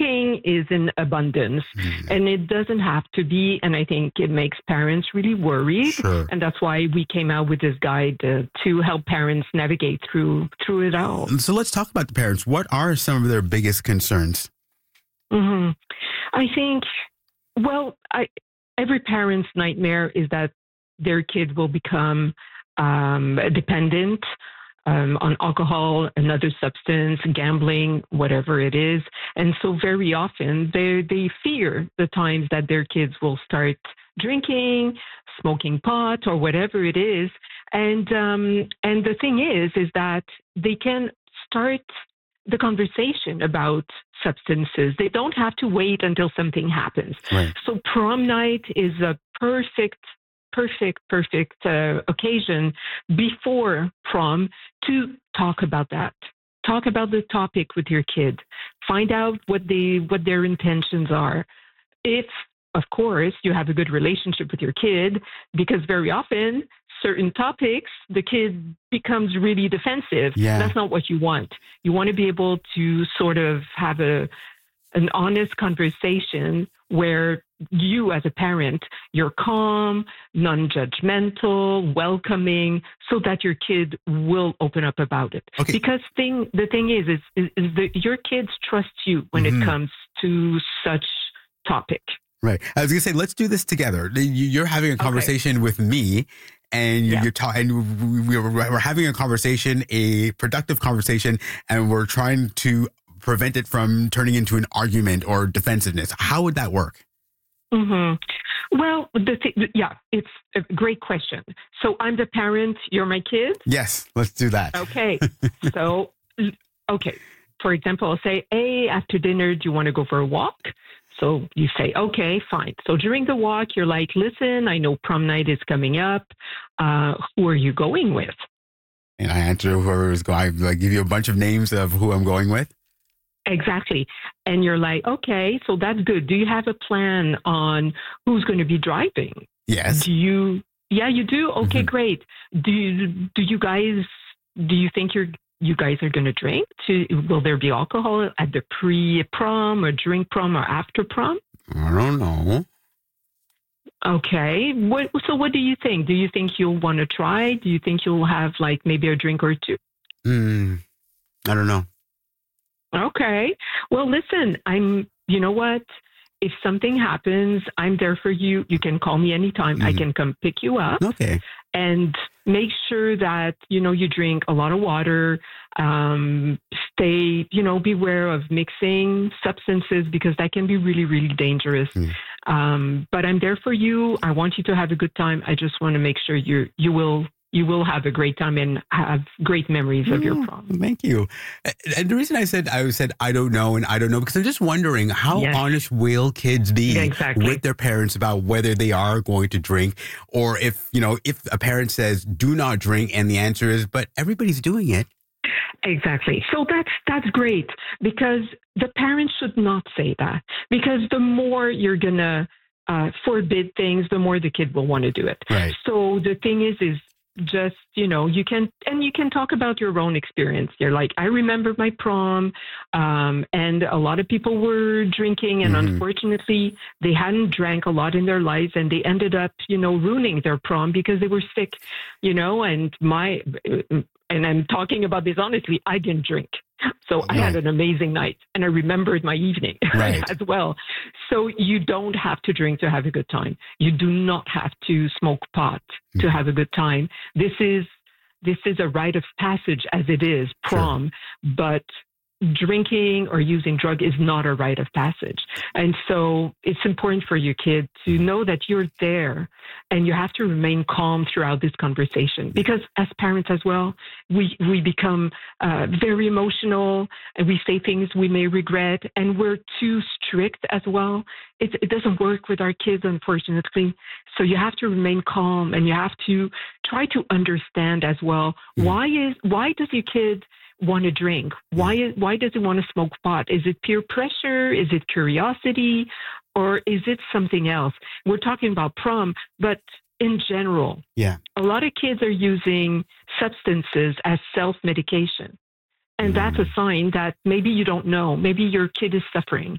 drinking is in abundance, and it doesn't have to be. And I think it makes parents really worried. Sure. And that's why we came out with this guide to help parents navigate through it all. So let's talk about the parents. What are some of their biggest concerns? I think, every parent's nightmare is that their kid will become dependent on alcohol, another substance, gambling, whatever it is. And so very often they fear the times that their kids will start drinking, smoking pot, or whatever it is. And the thing is that they can start the conversation about substances. They don't have to wait until something happens. Right. So prom night is a perfect occasion before prom to talk about that. Talk about the topic with your kid. Find out what their intentions are. If, of course, you have a good relationship with your kid, because very often certain topics, the kid becomes really defensive. Yeah. That's not what you want. You want to be able to sort of have an honest conversation where you as a parent, you're calm, non-judgmental, welcoming, so that your kid will open up about it. Okay. Because the thing is that your kids trust you when it comes to such topic. Right. I was going to say, let's do this together. You're having a conversation with me, and we're having a conversation, a productive conversation, and we're trying to prevent it from turning into an argument or defensiveness. How would that work? Well, it's a great question. So I'm the parent, you're my kid? Yes, let's do that. Okay. So, for example, I'll say, hey, after dinner, do you want to go for a walk? So you say, okay, fine. So during the walk, you're like, listen, I know prom night is coming up. Who are you going with? And I answer whoever is going. I give you a bunch of names of who I'm going with. Exactly. And you're like, okay, so that's good. Do you have a plan on who's going to be driving? Yes. Yeah, you do? Okay, great. Do you think you guys are going to drink? Will there be alcohol at the pre-prom or during prom or after prom? I don't know. Okay. So what do you think? Do you think you'll want to try? Do you think you'll have like maybe a drink or two? I don't know. Okay. Well, listen, you know what? If something happens, I'm there for you. You can call me anytime. I can come pick you up. Okay. And make sure that, you drink a lot of water. Beware of mixing substances, because that can be really, really dangerous. But I'm there for you. I want you to have a good time. I just want to make sure you will have a great time and have great memories of your prom. Thank you. And the reason I said I don't know, and I don't know, because I'm just wondering how honest will kids be with their parents about whether they are going to drink, or if a parent says do not drink and the answer is, but everybody's doing it. Exactly. So that's great, because the parents should not say that, because the more you're going to forbid things, the more the kid will want to do it. Right. So the thing is just, you can talk about your own experience. You're like, I remember my prom, and a lot of people were drinking, and unfortunately they hadn't drank a lot in their lives, and they ended up, ruining their prom because they were sick, and I'm talking about this honestly, I didn't drink. So I had an amazing night, and I remembered my evening as well. So you don't have to drink to have a good time. You do not have to smoke pot to have a good time. This is a rite of passage, as it is prom, but drinking or using drug is not a rite of passage. And so it's important for your kid to know that you're there, and you have to remain calm throughout this conversation, because as parents as well, we become very emotional, and we say things we may regret, and we're too strict as well. It doesn't work with our kids, unfortunately. So you have to remain calm, and you have to try to understand as well, why does your kid want to drink? Why does he want to smoke pot? Is it peer pressure? Is it curiosity? Or is it something else? We're talking about prom, but in general, a lot of kids are using substances as self-medication. And that's a sign that maybe you don't know. Maybe your kid is suffering.